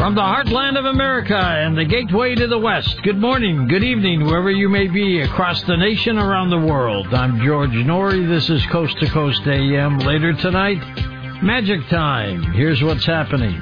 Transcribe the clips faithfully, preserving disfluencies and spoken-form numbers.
From the heartland of America and the gateway to the West, good morning, good evening, wherever you may be across the nation, around the world. I'm George Norrie. This is Coast to Coast A M. Later tonight, Magic Time. Here's what's happening.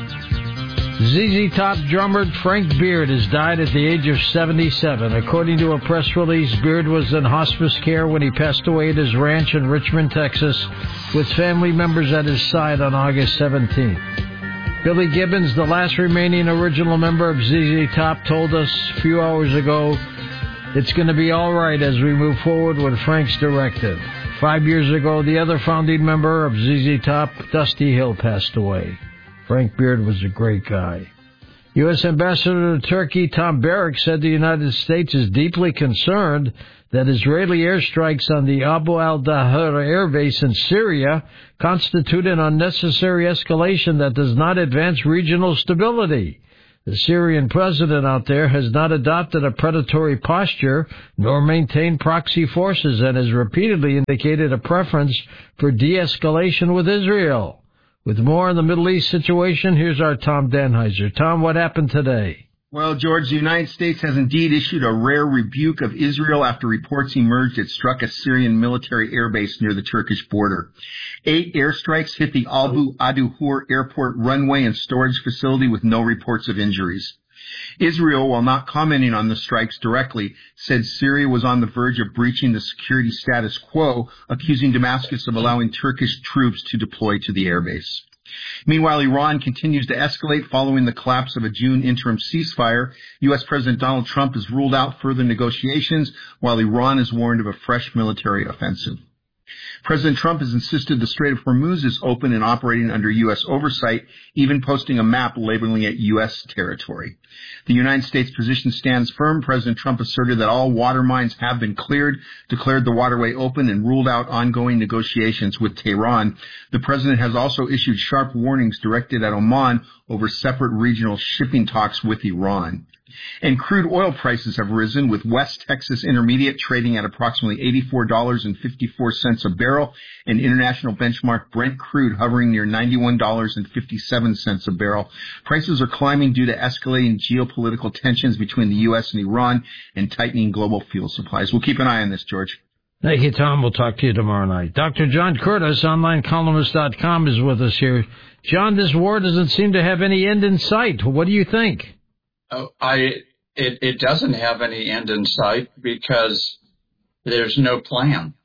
Z Z Top drummer Frank Beard has died at the age of seventy-seven. According to a press release, Beard was in hospice care when he passed away at his ranch in Richmond, Texas, with family members at his side on August seventeenth. Billy Gibbons, the last remaining original member of Z Z Top, told us a few hours ago, "It's going to be all right as we move forward with Frank's directive." Five years ago, the other founding member of Z Z Top, Dusty Hill, passed away. Frank Beard was a great guy. U S Ambassador to Turkey Tom Barrack said the United States is deeply concerned that Israeli airstrikes on the Abu al-Dahr air base in Syria constitute an unnecessary escalation that does not advance regional stability. The Syrian president out there has not adopted a predatory posture nor maintained proxy forces and has repeatedly indicated a preference for de-escalation with Israel. With more on the Middle East situation, here's our Tom Danheiser. Tom, what happened today? Well, George, the United States has indeed issued a rare rebuke of Israel after reports emerged it struck a Syrian military airbase near the Turkish border. Eight airstrikes hit the Abu Aduhur airport runway and storage facility with no reports of injuries. Israel, while not commenting on the strikes directly, said Syria was on the verge of breaching the security status quo, accusing Damascus of allowing Turkish troops to deploy to the airbase. Meanwhile, Iran continues to escalate following the collapse of a June interim ceasefire. U S President Donald Trump has ruled out further negotiations, while Iran has warned of a fresh military offensive. President Trump has insisted the Strait of Hormuz is open and operating under U S oversight, even posting a map labeling it U S territory. The United States position stands firm. President Trump asserted that all water mines have been cleared, declared the waterway open, and ruled out ongoing negotiations with Tehran. The president has also issued sharp warnings directed at Oman over separate regional shipping talks with Iran. And crude oil prices have risen, with West Texas Intermediate trading at approximately eighty-four dollars and fifty-four cents a barrel, and international benchmark Brent crude hovering near ninety-one dollars and fifty-seven cents a barrel. Prices are climbing due to escalating geopolitical tensions between the U S and Iran and tightening global fuel supplies. We'll keep an eye on this, George. Thank you, Tom. We'll talk to you tomorrow night. Doctor John Curtis, online columnist dot com, is with us here. John, this war doesn't seem to have any end in sight. What do you think? Oh, I it, it doesn't have any end in sight because there's no plan.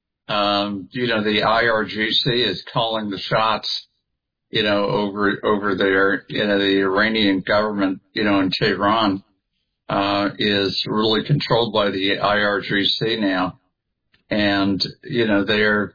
Um, you know, the I R G C is calling the shots, you know, over over there. You know, the Iranian government, you know, in Tehran uh, is really controlled by the I R G C now. And, you know, they're,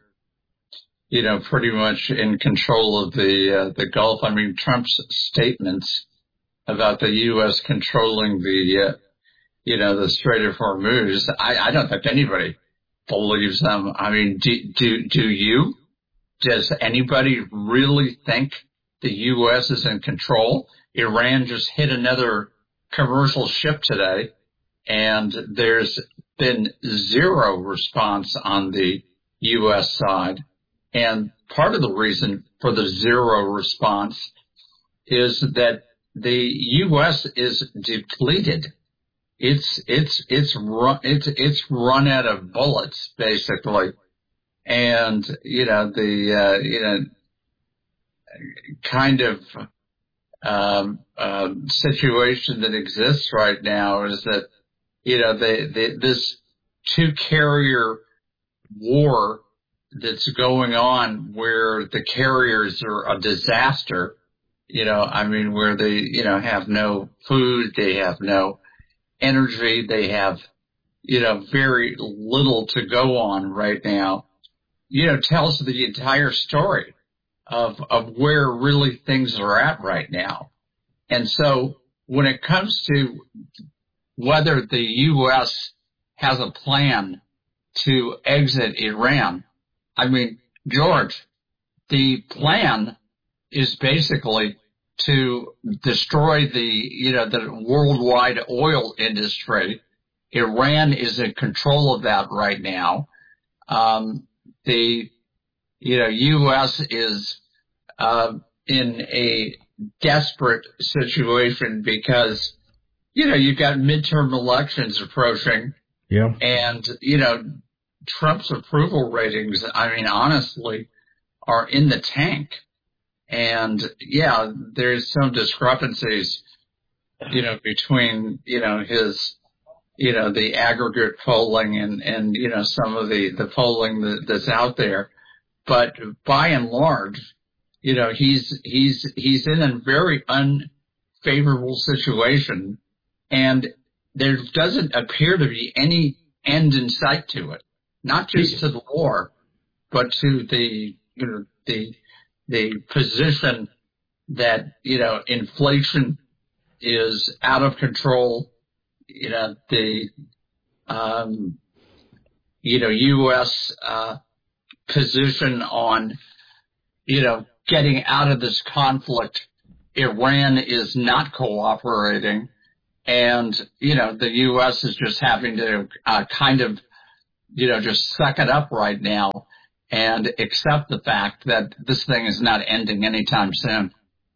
you know, pretty much in control of the uh, the Gulf. I mean, Trump's statements about the U S controlling the, uh, you know, the Strait of Hormuz, I, I don't think anybody believes them. I mean, do, do, do you? Does anybody really think the U S is in control? Iran just hit another commercial ship today, and there's been zero response on the U S side. And part of the reason for the zero response is that the U S is depleted. It's it's it's run it's it's run out of bullets, basically, and you know the uh, you know kind of um, uh, situation that exists right now is that you know the, the this two carrier war that's going on, where the carriers are a disaster. You know, I mean, where they, you know, have no food, they have no energy, they have, you know, very little to go on right now, you know, tells the entire story of, of where really things are at right now. And so when it comes to whether the U S has a plan to exit Iran, I mean, George, the plan is basically to destroy the, you know, the worldwide oil industry. Iran is in control of that right now. Um, the, you know, U S is, uh, in a desperate situation because, you know, you've got midterm elections approaching. Yeah. And, you know, Trump's approval ratings, I mean, honestly, are in the tank. And, yeah, there's some discrepancies, you know, between, you know, his, you know, the aggregate polling and, and you know, some of the, the polling that, that's out there. But by and large, you know, he's he's he's in a very unfavorable situation, and there doesn't appear to be any end in sight to it. Not just to the war, but to the you know the the position that you know inflation is out of control. You know the um, you know U S uh, position on you know. getting out of this conflict. Iran is not cooperating, and you know the U S is just having to uh, kind of you know just suck it up right now and accept the fact that this thing is not ending anytime soon.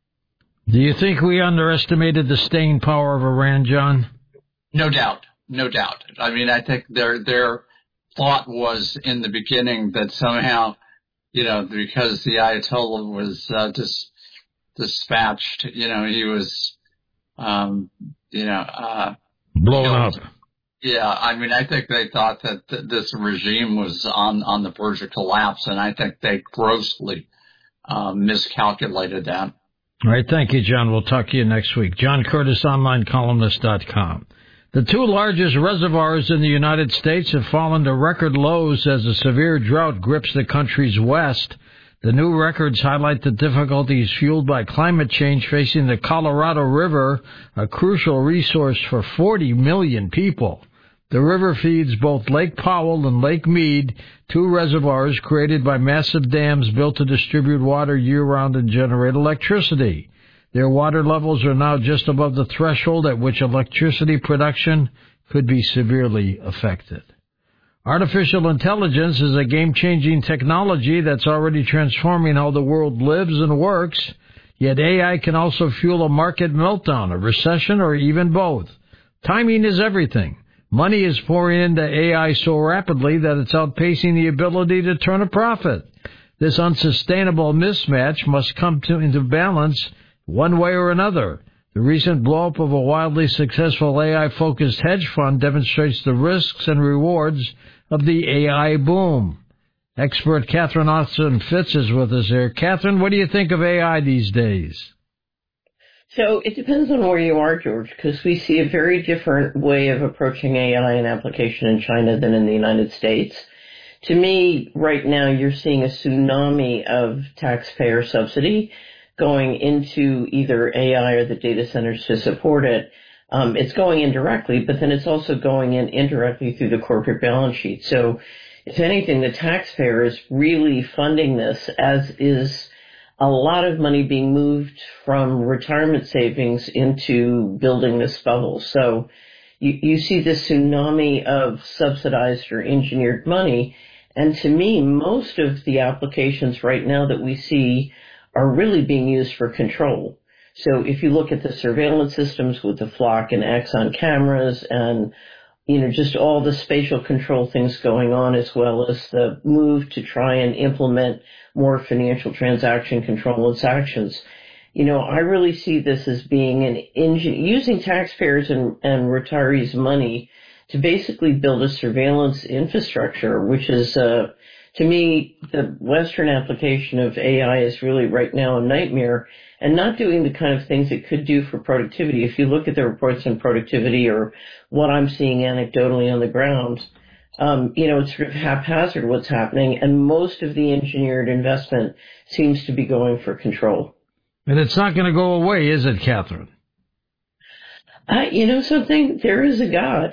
Do you think we underestimated the staying power of Iran, John? No doubt, no doubt. I mean, I think their their thought was in the beginning that somehow, you know, because the Ayatollah was uh, dis- dispatched, you know, he was, um, you know, uh, blown killed. up. Yeah, I mean, I think they thought that th- this regime was on, on the verge of collapse, and I think they grossly uh, miscalculated that. All right, thank you, John. We'll talk to you next week. John Curtis, online columnist dot com. The two largest reservoirs in the United States have fallen to record lows as a severe drought grips the country's west. The new records highlight the difficulties fueled by climate change facing the Colorado River, a crucial resource for forty million people. The river feeds both Lake Powell and Lake Mead, two reservoirs created by massive dams built to distribute water year-round and generate electricity. Their water levels are now just above the threshold at which electricity production could be severely affected. Artificial intelligence is a game-changing technology that's already transforming how the world lives and works, yet A I can also fuel a market meltdown, a recession, or even both. Timing is everything. Money is pouring into A I so rapidly that it's outpacing the ability to turn a profit. This unsustainable mismatch must come to, into balance one way or another. The recent blow-up of a wildly successful A I-focused hedge fund demonstrates the risks and rewards of the A I boom. Expert Catherine Austin-Fitts is with us here. Catherine, what do you think of A I these days? So it depends on where you are, George, because we see a very different way of approaching A I and application in China than in the United States. To me, right now, you're seeing a tsunami of taxpayer subsidy going into either A I or the data centers to support it. Um, it's going in directly, but then it's also going in indirectly through the corporate balance sheet. So if anything, the taxpayer is really funding this, as is a lot of money being moved from retirement savings into building this bubble. So you, you see this tsunami of subsidized or engineered money. And to me, most of the applications right now that we see are really being used for control. So if you look at the surveillance systems with the Flock and Axon cameras and, you know, just all the spatial control things going on, as well as the move to try and implement more financial transaction control and sanctions, you know, I really see this as being an engine, using taxpayers and, and retirees' money to basically build a surveillance infrastructure, which is, uh, to me, the Western application of A I is really right now a nightmare and not doing the kind of things it could do for productivity. If you look at the reports on productivity or what I'm seeing anecdotally on the ground, um, you know, it's sort of haphazard what's happening, and most of the engineered investment seems to be going for control. And it's not going to go away, is it, Catherine? Uh, you know something? There is a God.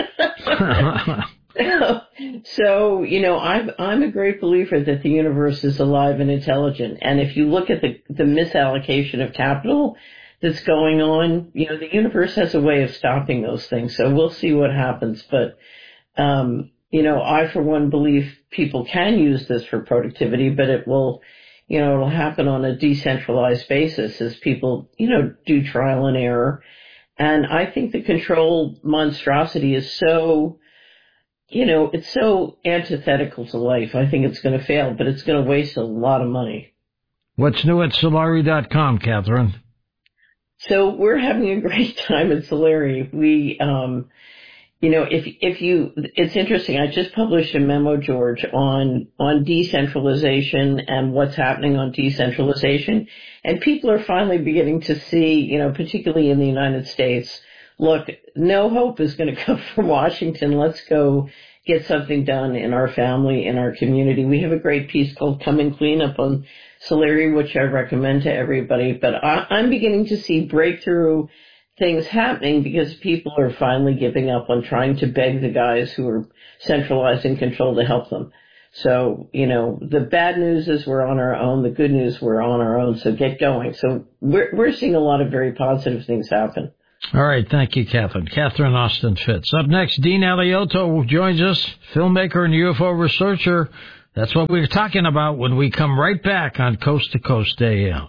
So, you know, I'm, I'm a great believer that the universe is alive and intelligent. And if you look at the, the misallocation of capital that's going on, you know, the universe has a way of stopping those things. So we'll see what happens. But, um, you know, I, for one, believe people can use this for productivity, but it will, you know, it'll happen on a decentralized basis as people, you know, do trial and error. And I think the control monstrosity is so, you know, it's so antithetical to life. I think it's going to fail, but it's going to waste a lot of money. What's new at Solari dot com, Catherine? So we're having a great time at Solari. We, um, you know, if, if you, it's interesting. I just published a memo, George, on, on decentralization and what's happening on decentralization. And people are finally beginning to see, you know, particularly in the United States, look, no hope is going to come from Washington. Let's go get something done in our family, in our community. We have a great piece called Come and Clean Up on Solari, which I recommend to everybody. But I, I'm beginning to see breakthrough things happening because people are finally giving up on trying to beg the guys who are centralizing control to help them. So, you know, the bad news is we're on our own. The good news, we're on our own. So get going. So we're, we're seeing a lot of very positive things happen. All right. Thank you, Catherine. Catherine Austin Fitts. Up next, Dean Alioto joins us, filmmaker and U F O researcher. That's what we're talking about when we come right back on Coast to Coast A M.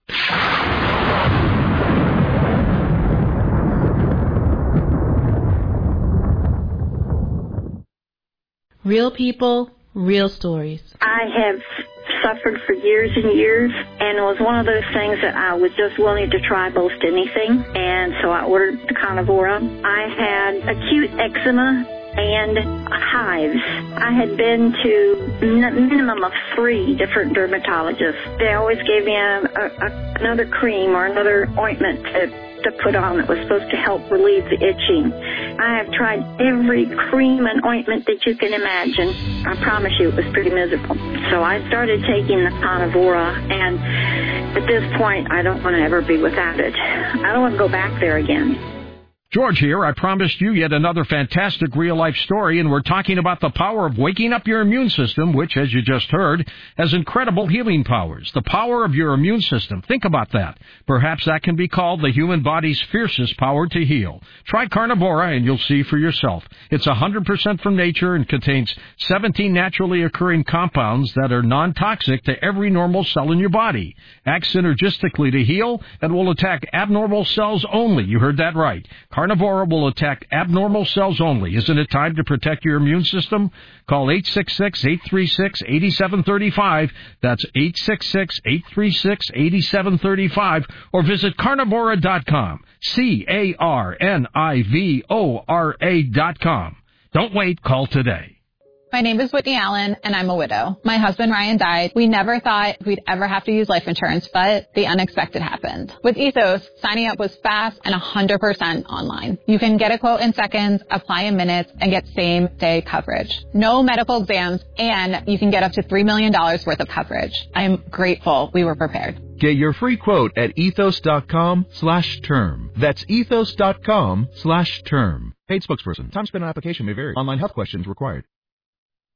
Real people, real stories. I have suffered for years and years, and it was one of those things that I was just willing to try most anything, and so I ordered the Carnivora. I had acute eczema and hives. I had been to a minimum of three different dermatologists. They always gave me a, a, another cream or another ointment to to put on that was supposed to help relieve the itching. I have tried every cream and ointment that you can imagine. I promise you it was pretty miserable. So I started taking the Carnivora, and at this point I don't want to ever be without it. I don't want to go back there again. George here. I promised you yet another fantastic real-life story, and we're talking about the power of waking up your immune system, which, as you just heard, has incredible healing powers. The power of your immune system. Think about that. Perhaps that can be called the human body's fiercest power to heal. Try Carnivora, and you'll see for yourself. It's one hundred percent from nature and contains seventeen naturally occurring compounds that are non-toxic to every normal cell in your body. Acts synergistically to heal and will attack abnormal cells only. You heard that right. Carnivora will attack abnormal cells only. Isn't it time to protect your immune system? Call eight six six, eight three six, eight seven three five. That's eight six six, eight three six, eight seven three five. Or visit carnivora dot com. C A R N I V O R A dot com. Don't wait. Call today. My name is Whitney Allen, and I'm a widow. My husband, Ryan, died. We never thought we'd ever have to use life insurance, but the unexpected happened. With Ethos, signing up was fast and one hundred percent online. You can get a quote in seconds, apply in minutes, and get same-day coverage. No medical exams, and you can get up to three million dollars worth of coverage. I am grateful we were prepared. Get your free quote at ethos.com slash term. That's ethos.com slash term. Paid spokesperson. Time spent on application may vary. Online health questions required.